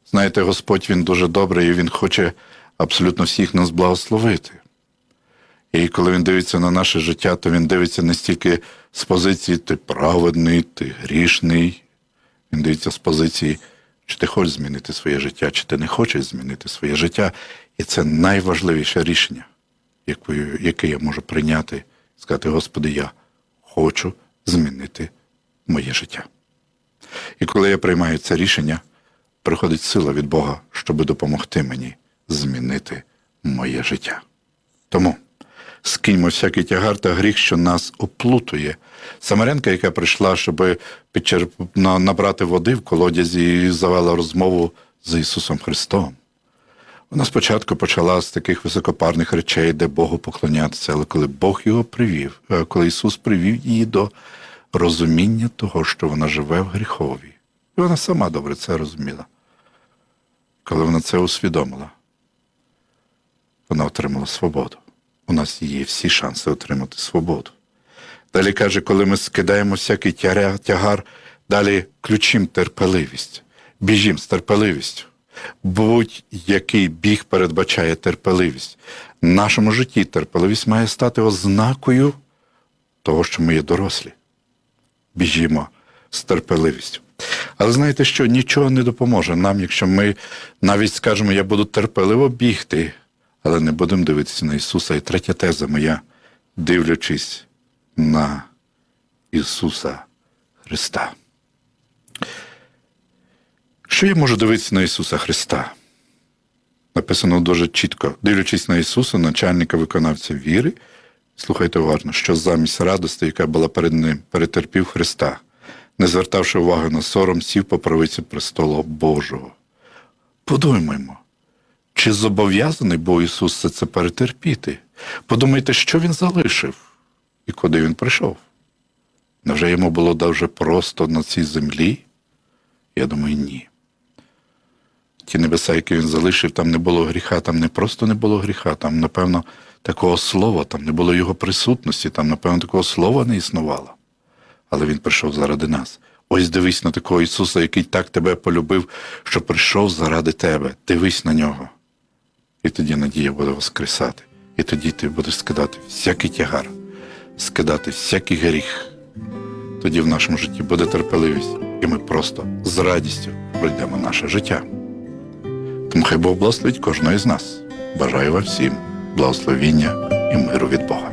Знаєте, Господь, Він дуже добрий, і Він хоче абсолютно всіх нас благословити. І коли Він дивиться на наше життя, то Він дивиться не стільки з позиції «ти праведний», «ти грішний». Він дивиться з позиції, чи ти хочеш змінити своє життя, чи ти не хочеш змінити своє життя. І це найважливіше рішення, яке я можу прийняти, сказати: Господи, я хочу змінити моє життя. І коли я приймаю це рішення, приходить сила від Бога, щоб допомогти мені змінити моє життя. Тому скиньмо всякий тягар та гріх, що нас оплутує. Самарянка, яка прийшла, щоб набрати води в колодязі, і завела розмову з Ісусом Христом. Вона спочатку почала з таких високопарних речей, де Богу поклонятися, але коли Бог його привів, коли Ісус привів її до розуміння того, що вона живе в гріхові, і вона сама добре це розуміла. Коли вона це усвідомила, вона отримала свободу. У нас є всі шанси отримати свободу. Далі каже, коли ми скидаємо всякий тягар, далі включимо терпеливість. Біжім з терпеливістю. Будь-який біг передбачає терпеливість. В нашому житті терпеливість має стати ознакою того, що ми є дорослі. Біжімо з терпеливістю. Але знаєте що? Нічого не допоможе нам, якщо ми навіть скажемо: я буду терпеливо бігти, але не будемо дивитися на Ісуса. І третя теза моя: дивлячись на Ісуса Христа. Що я можу дивитися на Ісуса Христа? Написано дуже чітко: дивлячись на Ісуса, начальника виконавця віри, слухайте уважно, що замість радості, яка була перед Ним, перетерпів Христа, не звертавши уваги на сором, сів по правиці престолу Божого. Подумаймо, чи зобов'язаний був Ісус це перетерпіти? Подумайте, що Він залишив і куди Він прийшов. Невже йому було дуже просто на цій землі? Я думаю, ні. Ті небеса, які Він залишив, там не було гріха, там не просто не було гріха, там, напевно, такого слова, там не було Його присутності, там, напевно, такого слова не існувало. Але Він прийшов заради нас. Ось дивись на такого Ісуса, який так тебе полюбив, що прийшов заради тебе. Дивись на Нього. І тоді надія буде воскресати. І тоді ти будеш скидати всякий тягар, скидати всякий гріх. Тоді в нашому житті буде терпеливість, і ми просто з радістю пройдемо наше життя. Тому хай Бог благословить кожного із нас. Бажаю вам всім благословіння і миру від Бога.